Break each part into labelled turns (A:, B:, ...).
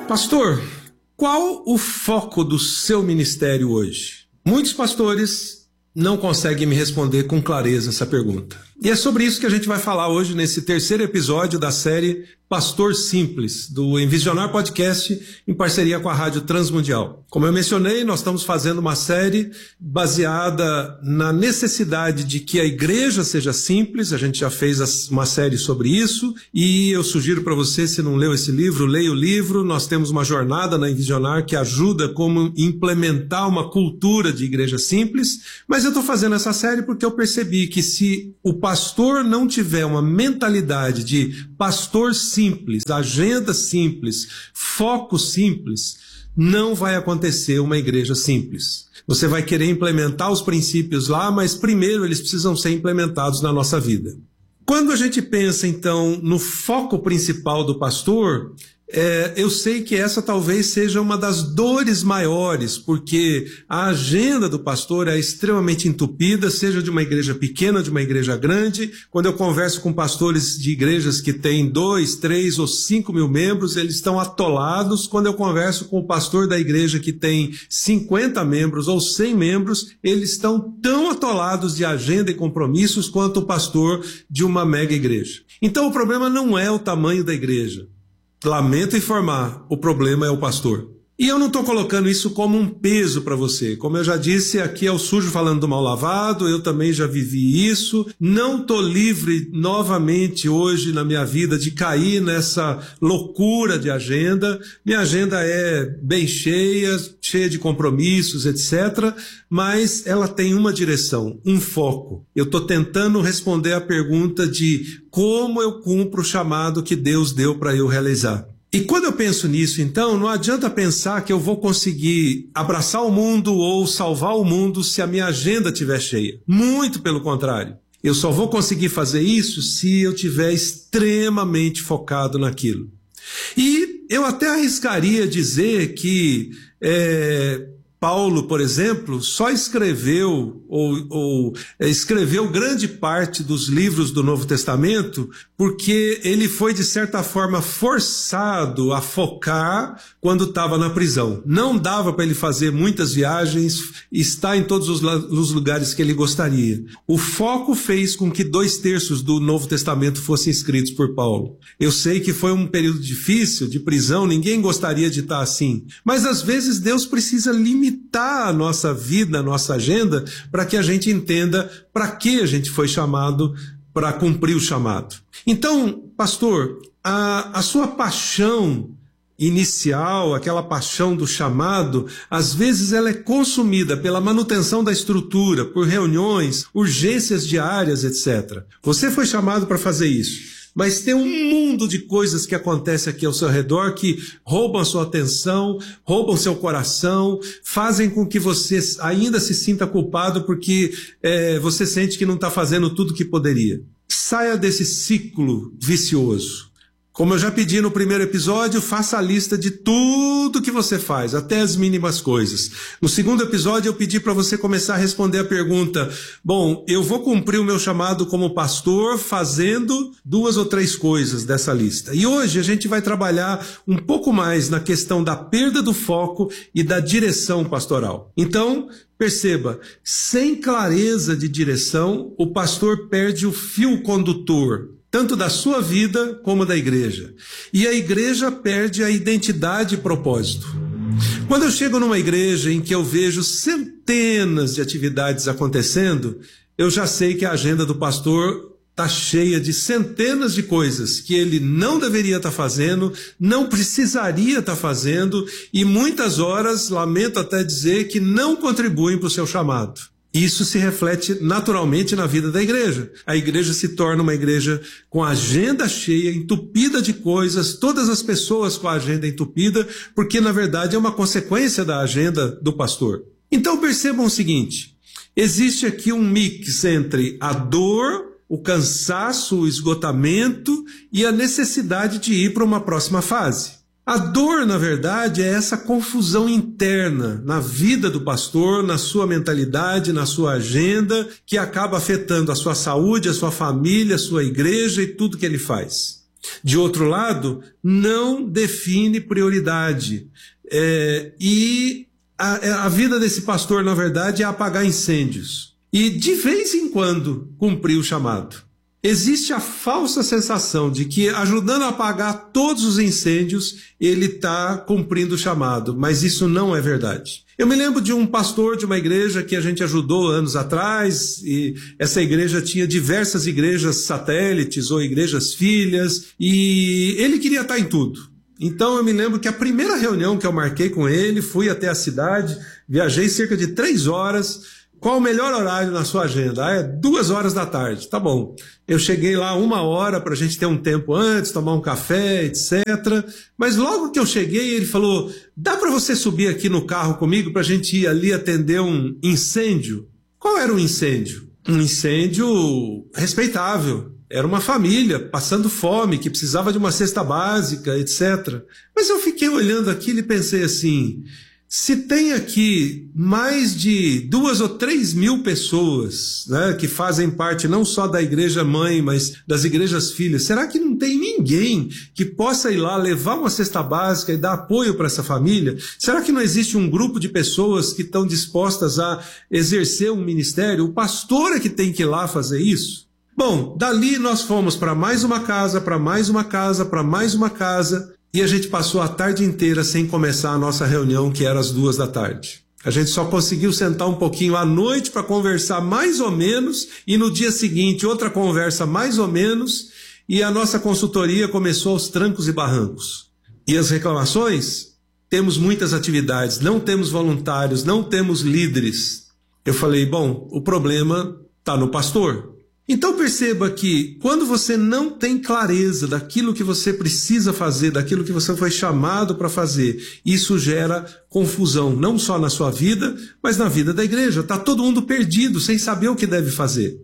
A: Pastor, qual o foco do seu ministério hoje? Muitos pastores não conseguem me responder com clareza essa pergunta. E é sobre isso que a gente vai falar hoje nesse terceiro episódio da série Pastor Simples, do Envisionar Podcast, em parceria com a Rádio Transmundial. Como eu mencionei, nós estamos fazendo uma série baseada na necessidade de que a igreja seja simples. A gente já fez uma série sobre isso e eu sugiro para você, se não leu esse livro, leia o livro. Nós temos uma jornada na Envisionar que ajuda como implementar uma cultura de igreja simples, mas eu estou fazendo essa série porque eu percebi que se o pastor não tiver uma mentalidade de pastor simples, agenda simples, foco simples, não vai acontecer uma igreja simples. Você vai querer implementar os princípios lá, mas primeiro eles precisam ser implementados na nossa vida. Quando a gente pensa, então, no foco principal do pastor, eu sei que essa talvez seja uma das dores maiores, porque a agenda do pastor é extremamente entupida, seja de uma igreja pequena, de uma igreja grande. Quando eu converso com pastores de igrejas que têm 2, 3 ou 5 mil membros, eles estão atolados. Quando eu converso com o pastor da igreja que tem 50 membros ou 100 membros, eles estão tão atolados de agenda e compromissos quanto o pastor de uma mega igreja. Então o problema não é o tamanho da igreja. Lamento informar, o problema é o pastor. E eu não estou colocando isso como um peso para você. Como eu já disse, aqui é o sujo falando do mal lavado, eu também já vivi isso. Não estou livre novamente hoje na minha vida de cair nessa loucura de agenda. Minha agenda é bem cheia de compromissos, etc. Mas ela tem uma direção, um foco. Eu estou tentando responder a pergunta de como eu cumpro o chamado que Deus deu para eu realizar. E quando eu penso nisso, então, não adianta pensar que eu vou conseguir abraçar o mundo ou salvar o mundo se a minha agenda estiver cheia. Muito pelo contrário. Eu só vou conseguir fazer isso se eu estiver extremamente focado naquilo. E eu até arriscaria dizer que Paulo, por exemplo, só escreveu escreveu grande parte dos livros do Novo Testamento porque ele foi, de certa forma, forçado a focar quando estava na prisão. Não dava para ele fazer muitas viagens, estar em todos os lugares que ele gostaria. O foco fez com que 2/3 do Novo Testamento fossem escritos por Paulo. Eu sei que foi um período difícil, de prisão, ninguém gostaria de estar assim. Mas, às vezes, Deus precisa limitar a nossa vida, a nossa agenda, para que a gente entenda para que a gente foi chamado para cumprir o chamado. Então, pastor, a sua paixão inicial, aquela paixão do chamado, às vezes ela é consumida pela manutenção da estrutura, por reuniões, urgências diárias, etc. Você foi chamado para fazer isso. Mas tem um mundo de coisas que acontecem aqui ao seu redor que roubam a sua atenção, roubam seu coração, fazem com que você ainda se sinta culpado porque você sente que não está fazendo tudo o que poderia. Saia desse ciclo vicioso. Como eu já pedi no primeiro episódio, faça a lista de tudo que você faz, até as mínimas coisas. No segundo episódio, eu pedi para você começar a responder a pergunta: bom, eu vou cumprir o meu chamado como pastor fazendo 2 ou 3 coisas dessa lista. E hoje a gente vai trabalhar um pouco mais na questão da perda do foco e da direção pastoral. Então, perceba, sem clareza de direção, o pastor perde o fio condutor, tanto da sua vida como da igreja. E a igreja perde a identidade e propósito. Quando eu chego numa igreja em que eu vejo centenas de atividades acontecendo, eu já sei que a agenda do pastor está cheia de centenas de coisas que ele não deveria estar fazendo, não precisaria estar fazendo, e muitas horas, lamento até dizer, que não contribuem para o seu chamado. Isso se reflete naturalmente na vida da igreja. A igreja se torna uma igreja com a agenda cheia, entupida de coisas, todas as pessoas com a agenda entupida, porque na verdade é uma consequência da agenda do pastor. Então percebam o seguinte: existe aqui um mix entre a dor, o cansaço, o esgotamento e a necessidade de ir para uma próxima fase. A dor, na verdade, é essa confusão interna na vida do pastor, na sua mentalidade, na sua agenda, que acaba afetando a sua saúde, a sua família, a sua igreja e tudo que ele faz. De outro lado, não define prioridade. A vida desse pastor, na verdade, é apagar incêndios. E, de vez em quando, cumprir o chamado. Existe a falsa sensação de que, ajudando a apagar todos os incêndios, ele está cumprindo o chamado, mas isso não é verdade. Eu me lembro de um pastor de uma igreja que a gente ajudou anos atrás, e essa igreja tinha diversas igrejas satélites ou igrejas filhas, e ele queria estar em tudo. Então eu me lembro que a primeira reunião que eu marquei com ele, fui até a cidade, viajei cerca de 3 horas. Qual o melhor horário na sua agenda? 2 horas da tarde. Tá bom. Eu cheguei lá 1 hora para a gente ter um tempo antes, tomar um café, etc. Mas logo que eu cheguei, ele falou, dá para você subir aqui no carro comigo para a gente ir ali atender um incêndio? Qual era o incêndio? Um incêndio respeitável. Era uma família passando fome, que precisava de uma cesta básica, etc. Mas eu fiquei olhando aquilo e pensei assim, se tem aqui mais de 2 ou 3 mil pessoas, né, que fazem parte não só da igreja mãe, mas das igrejas filhas, será que não tem ninguém que possa ir lá levar uma cesta básica e dar apoio para essa família? Será que não existe um grupo de pessoas que estão dispostas a exercer um ministério? O pastor é que tem que ir lá fazer isso? Bom, dali nós fomos para mais uma casa, para mais uma casa, para mais uma casa, e a gente passou a tarde inteira sem começar a nossa reunião, que era às 2 da tarde. A gente só conseguiu sentar um pouquinho à noite para conversar mais ou menos, e no dia seguinte outra conversa mais ou menos, e a nossa consultoria começou aos trancos e barrancos. E as reclamações? Temos muitas atividades, não temos voluntários, não temos líderes. Eu falei, bom, o problema está no pastor. Então perceba que quando você não tem clareza daquilo que você precisa fazer, daquilo que você foi chamado para fazer, isso gera confusão, não só na sua vida, mas na vida da igreja. Está todo mundo perdido, sem saber o que deve fazer.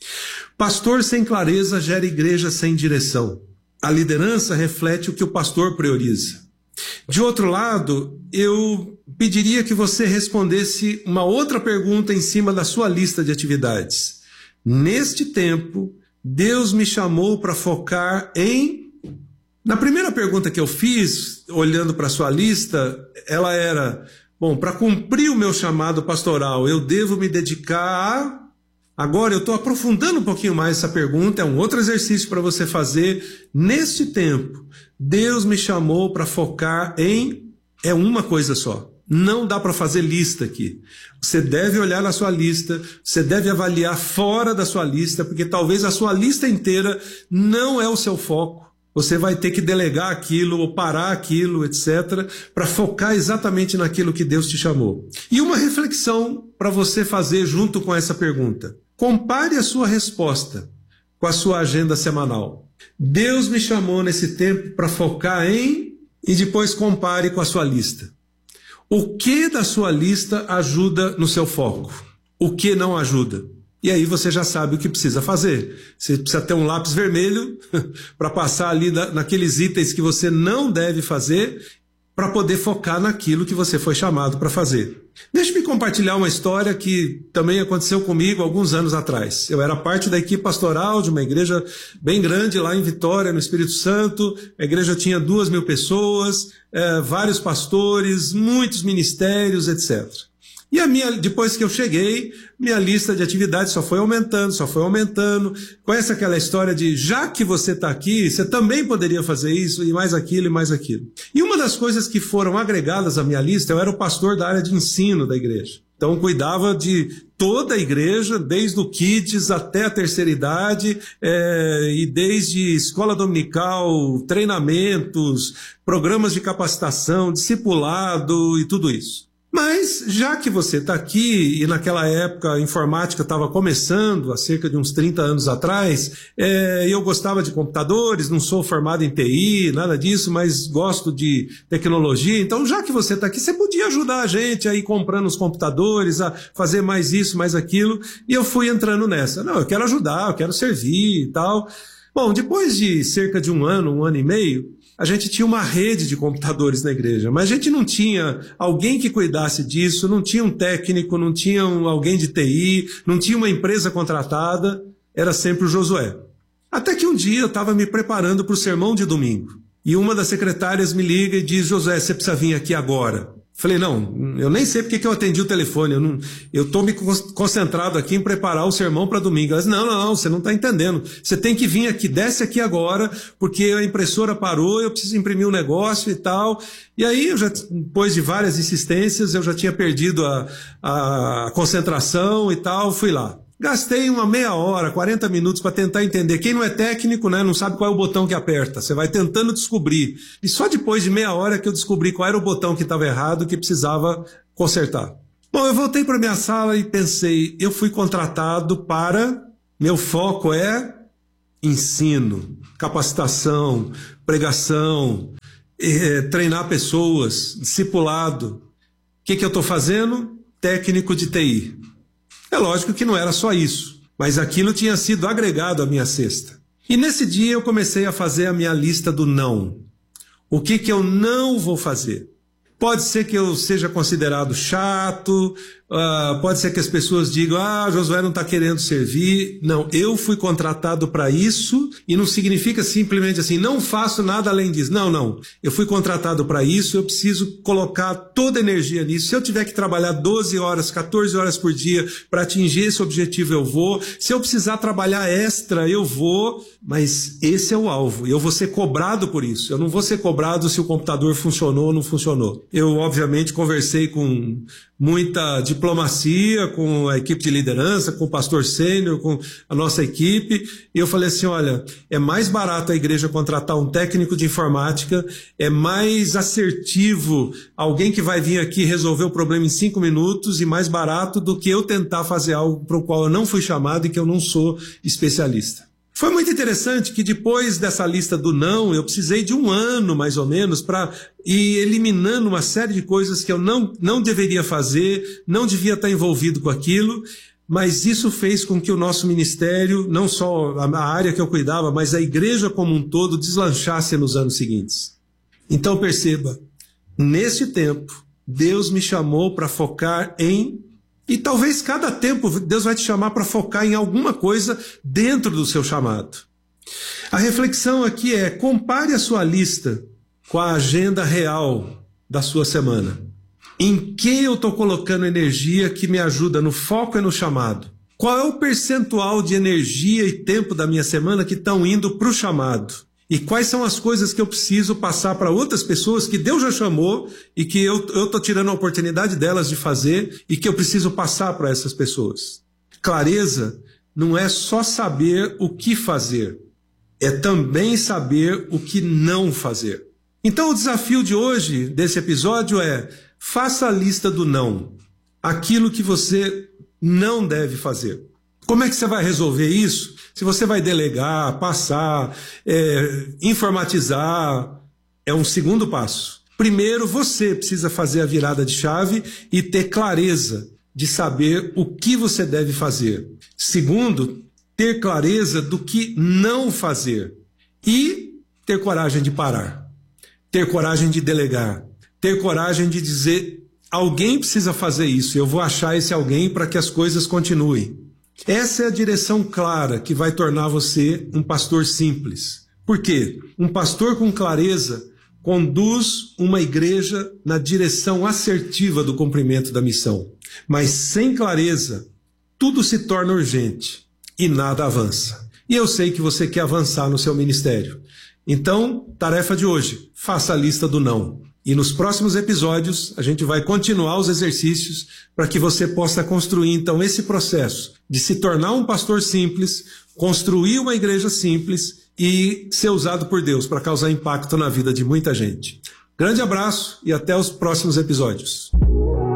A: Pastor sem clareza gera igreja sem direção. A liderança reflete o que o pastor prioriza. De outro lado, eu pediria que você respondesse uma outra pergunta em cima da sua lista de atividades. Neste tempo, Deus me chamou para focar em... Na primeira pergunta que eu fiz, olhando para a sua lista, ela era, bom, para cumprir o meu chamado pastoral, eu devo me dedicar a... Agora eu estou aprofundando um pouquinho mais essa pergunta, é um outro exercício para você fazer. Neste tempo, Deus me chamou para focar em... É uma coisa só. Não dá para fazer lista aqui. Você deve olhar na sua lista, você deve avaliar fora da sua lista, porque talvez a sua lista inteira não é o seu foco. Você vai ter que delegar aquilo ou parar aquilo, etc., para focar exatamente naquilo que Deus te chamou. E uma reflexão para você fazer junto com essa pergunta. Compare a sua resposta com a sua agenda semanal. Deus me chamou nesse tempo para focar em... E depois compare com a sua lista. O que da sua lista ajuda no seu foco? O que não ajuda? E aí você já sabe o que precisa fazer. Você precisa ter um lápis vermelho para passar ali naqueles itens que você não deve fazer, para poder focar naquilo que você foi chamado para fazer. Deixe-me compartilhar uma história que também aconteceu comigo alguns anos atrás. Eu era parte da equipe pastoral de uma igreja bem grande lá em Vitória, no Espírito Santo. A igreja tinha 2.000 pessoas, vários pastores, muitos ministérios, etc. E depois que eu cheguei, minha lista de atividades só foi aumentando. Conhece aquela história de, já que você está aqui, você também poderia fazer isso, e mais aquilo, e mais aquilo. E uma das coisas que foram agregadas à minha lista, eu era o pastor da área de ensino da igreja. Então, cuidava de toda a igreja, desde o Kids até a terceira idade, e desde escola dominical, treinamentos, programas de capacitação, discipulado e tudo isso. Mas, já que você está aqui, e naquela época a informática estava começando, há cerca de uns 30 anos atrás, eu gostava de computadores, não sou formado em TI, nada disso, mas gosto de tecnologia. Então, já que você está aqui, você podia ajudar a gente a ir comprando os computadores, a fazer mais isso, mais aquilo. E eu fui entrando nessa. Não, eu quero ajudar, eu quero servir e tal. Bom, depois de cerca de um ano e meio, a gente tinha uma rede de computadores na igreja, mas a gente não tinha alguém que cuidasse disso, não tinha um técnico, não tinha alguém de TI, não tinha uma empresa contratada, era sempre o Josué. Até que um dia eu estava me preparando para o sermão de domingo. E uma das secretárias me liga e diz: Josué, você precisa vir aqui agora. Falei: não, eu nem sei porque que eu atendi o telefone, eu estou me concentrado aqui em preparar o sermão para domingo. Ela disse: não, você não está entendendo, você tem que vir aqui, desce aqui agora, porque a impressora parou, eu preciso imprimir um negócio e tal. E aí, depois de várias insistências, eu já tinha perdido a concentração e tal, fui lá. Gastei uma meia hora, 40 minutos para tentar entender. Quem não é técnico, né, não sabe qual é o botão que aperta. Você vai tentando descobrir. E só depois de meia hora que eu descobri qual era o botão que estava errado, que precisava consertar. Bom, eu voltei para minha sala e pensei, eu fui contratado para... Meu foco é ensino, capacitação, pregação, treinar pessoas, discipulado. O que eu estou fazendo? Técnico de TI. É lógico que não era só isso, mas aquilo tinha sido agregado à minha cesta. E nesse dia eu comecei a fazer a minha lista do não. O que eu não vou fazer? Pode ser que eu seja considerado chato, pode ser que as pessoas digam: Josué não está querendo servir. Não, eu fui contratado para isso e não significa simplesmente assim, não faço nada além disso. Não, eu fui contratado para isso, eu preciso colocar toda a energia nisso. Se eu tiver que trabalhar 12 horas, 14 horas por dia para atingir esse objetivo, eu vou. Se eu precisar trabalhar extra, eu vou, mas esse é o alvo e eu vou ser cobrado por isso. Eu não vou ser cobrado se o computador funcionou ou não funcionou. Eu, obviamente, conversei com muita diplomacia, com a equipe de liderança, com o pastor sênior, com a nossa equipe, e eu falei assim: olha, é mais barato a igreja contratar um técnico de informática, é mais assertivo alguém que vai vir aqui resolver o problema em 5 minutos e mais barato do que eu tentar fazer algo para o qual eu não fui chamado e que eu não sou especialista. Foi muito interessante que depois dessa lista do não, eu precisei de 1 ano, mais ou menos, para ir eliminando uma série de coisas que eu não deveria fazer, não devia estar envolvido com aquilo, mas isso fez com que o nosso ministério, não só a área que eu cuidava, mas a igreja como um todo, deslanchasse nos anos seguintes. Então perceba, nesse tempo, Deus me chamou para focar em... E talvez cada tempo Deus vai te chamar para focar em alguma coisa dentro do seu chamado. A reflexão aqui é: compare a sua lista com a agenda real da sua semana. Em que eu estou colocando energia que me ajuda no foco e no chamado? Qual é o percentual de energia e tempo da minha semana que estão indo para o chamado? E quais são as coisas que eu preciso passar para outras pessoas que Deus já chamou e que eu estou tirando a oportunidade delas de fazer e que eu preciso passar para essas pessoas? Clareza não é só saber o que fazer, é também saber o que não fazer. Então o desafio de hoje, desse episódio, é: faça a lista do não, aquilo que você não deve fazer. Como é que você vai resolver isso? Se você vai delegar, passar, informatizar, é um segundo passo. Primeiro, você precisa fazer a virada de chave e ter clareza de saber o que você deve fazer. Segundo, ter clareza do que não fazer. E ter coragem de parar. Ter coragem de delegar. Ter coragem de dizer: alguém precisa fazer isso, eu vou achar esse alguém para que as coisas continuem. Essa é a direção clara que vai tornar você um pastor simples. Por quê? Um pastor com clareza conduz uma igreja na direção assertiva do cumprimento da missão. Mas sem clareza, tudo se torna urgente e nada avança. E eu sei que você quer avançar no seu ministério. Então, tarefa de hoje: faça a lista do não. E nos próximos episódios a gente vai continuar os exercícios para que você possa construir então esse processo de se tornar um pastor simples, construir uma igreja simples e ser usado por Deus para causar impacto na vida de muita gente. Grande abraço e até os próximos episódios.